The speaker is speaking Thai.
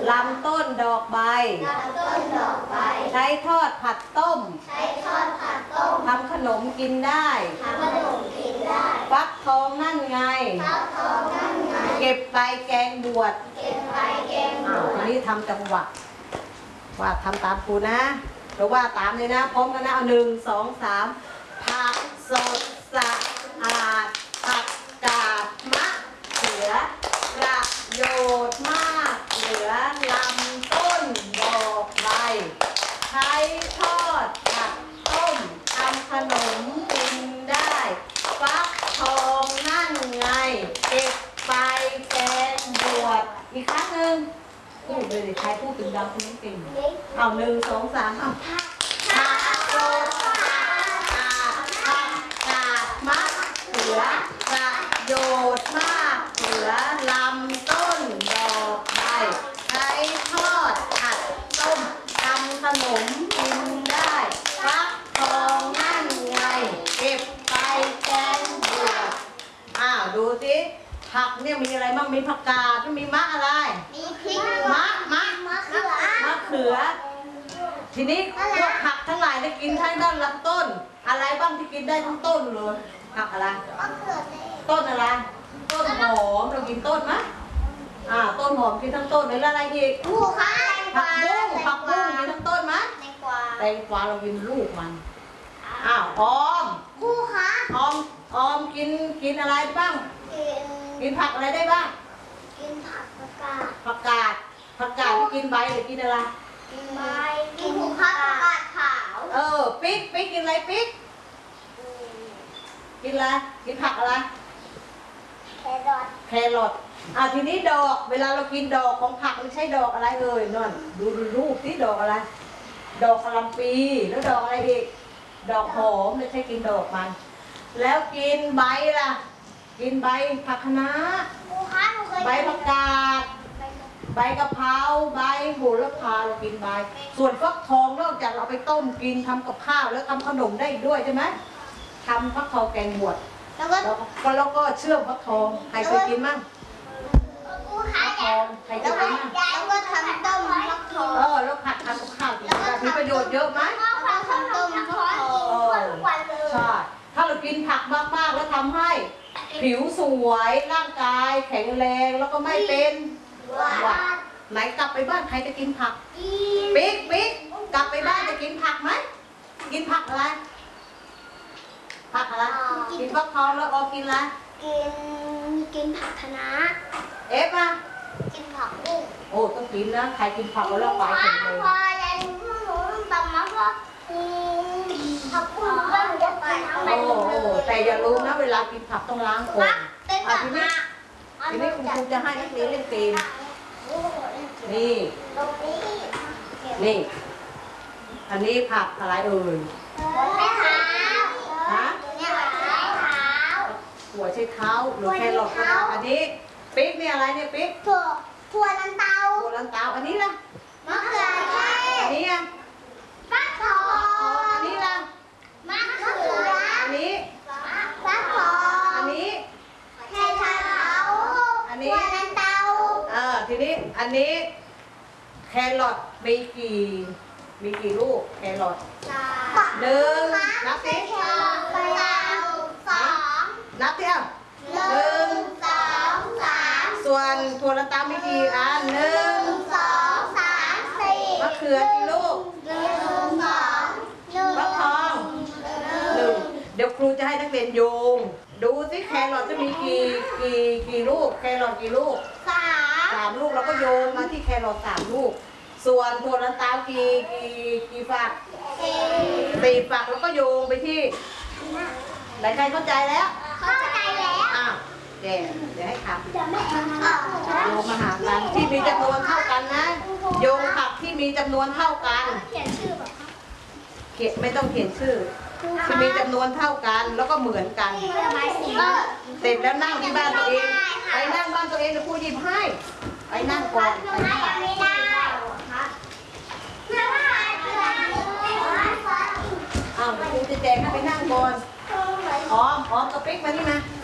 ลำต้นดอกใบใช้ทอดผัดต้มทำขนมกินได้ฟักทองนั่นไงเก็บไปแกงบวชทีนี้ทำจังหวะว่าทำตามครูนะหรือว่าตามเลยนะพร้อมกันนะเอา1 2 3ผักสดสะอาดผักกาดมะเขือประโยชน์มากเหลือลำต้นดอกใบใช้ทอดผัดต้มทำขนมกินได้ฟักทองนั่นไงเก็บไปแกงบวชอีกครั้งหนึ่งพูดเลยใครพูดถึงดังคนนี้เก่งเอา1 2 3เอาผักสดสะอาดผักกาดมะเขือประโยชน์มากเหลือลำต้นดอกใบใช้ทอดผัดต้มทำขนมกินได้ฟักทองนั่นไงเก็บไปแกงบวชดูสิผักเนี่ยมีอะไรบ้างมีผักกาดมีมะอะไรมีพริกมะเขือทีนี้พวกผักทั้งหลายได้กินทั้งด้านลำต้นอะไรบ้างที่กินได้ทั้งต้นเลยผักอะไรต้นอะไรต้นหอมเรากินต้นไหมต้นหอมกินทั้งต้นหรืออะไรอีกผักบุ้งกินทั้งต้นไหมแตงกวาเรากินลูกมันออมออมกินอะไรบ้างกินผักอะไรได้บ้างกินผักกาดที่กินใบหรือกินอะไรกินผักกาดขาวปิ๊กกินอะไรปิ๊กกินอะไรกินผักอะไรแครอททีนี้ดอกเวลาเรากินดอกของผักไม่ใช่ดอกอะไรเลยนั่นดูรูปที่ดอกอะไรดอกกะหล่ำปีแล้วดอกอะไรอีกดอกหอมไม่ใช่กินดอกมันแล้วกินใบล่ะกินใบผักคะน้าใบผักกาดใบกะเพราใบโหระพาเรากินใบส่วนฟักทองนอกจากเราไปต้มกินทำกับข้าวแล้วทำขนมได้ด้วยใช่ไหมทำฟักทองแกงบวชแล้วก็เชื่อมฟักทองใครเคยกินมั่งฟักทองใครเคยกินมั่งแล้วก็ทำต้มฟักทองแล้วผัดทำกับข้าวมีประโยชน์เยอะไหมทำต้มฟักทองใช่ถ้าเรากินผักมากๆแล้วทำให้ผิวสวยร่างกายแข็งแรงแล้วก็ไม่เป็นหวัดไหนกลับไปบ้านใครจะกินผักปิ๊กกลับไปบ้านจะกินผักไหมกินผักอะไรกินฟักทองแล้วกินอะไรกินผักคะน้ากินผักบุ้งต้องกินนะใครกินผักแล้วร่างกายแข็งแรงพอยันตำมาก็ผักบุ้งก็จะไปแต่อย่าลืมนะเวลากินผักต้องล้างก่อนทีนี้คุณครูจะให้นักเรียนเล่นเกมนี่อันนี้ผักอะไรเอ่ยหัวใช้เท้าหรือแครอทก็ได้อันนี้ปิ๊กนี่อะไรเนี่ยปิ๊กถั่วลันเตาอันนี้ล่ะมะเขือเทศอันนี้ฟักทองอันนี้ล่ะมะเขืออันนี้ฟักทองอันนี้แครอทอันนี้ถั่วลันเตาทีนี้อันนี้แครอทมีกี่ลูกแครอท1นับสินับสิ 1 2 3 ส่วนถั่วลันเตามีกี่อัน 1 2 3 4 มะเขือกี่ลูก 1 2 ฟักทอง1เดี๋ยวครูจะให้นักเรียนโยงดูสิแครอทจะมีกี่ลูกแครอทกี่ลูก3ลูกเราก็โยงมาที่แครอท3ลูกส่วนถั่วลันเตากี่ฝัก4ฝักแล้วก็โยงไปที่ไหนใครเข้าใจแล้วเดี๋ยวให้ทำโยงมาหากันที่มีจำนวนเท่ากันนะโยงผักที่มีจำนวนเท่ากันเขียนชื่อแบบไม่ต้องเขียนชื่อที่มีจำนวนเท่ากันแล้วก็เหมือนกันเสร็จแล้วนั่งที่บ้านตัวเองไปนั่งบ้านตัวเองเดี๋ยวครูหยิบให้ไปนั่งก่อนไปนั่งครูจะแจกให้ไปนั่งก่อนออมกระปิ๊กมานี่มา